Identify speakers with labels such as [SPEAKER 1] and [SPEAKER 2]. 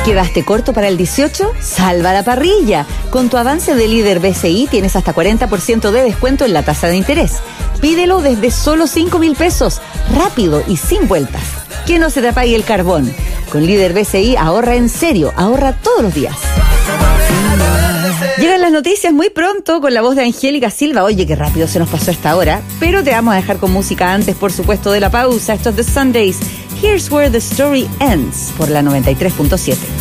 [SPEAKER 1] ¿Quedaste corto para el 18? ¡Salva la parrilla! Con tu avance de líder BCI tienes hasta 40% de descuento en la tasa de interés. Pídelo desde solo 5,000 pesos, rápido y sin vueltas. Que no se te apague el carbón. Con líder BCI ahorra en serio, ahorra todos los días. Llegan las noticias muy pronto con la voz de Angélica Silva. Oye, qué rápido se nos pasó esta hora. Pero te vamos a dejar con música antes, por supuesto, de la pausa. Esto es The Sundays. Here's Where the Story Ends por la 93.7.